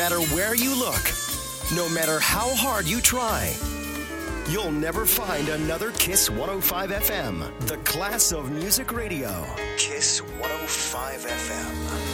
matter where you look, no matter how hard you try, you'll never find another Kiss 105 FM, the class of music radio. Kiss 105 FM.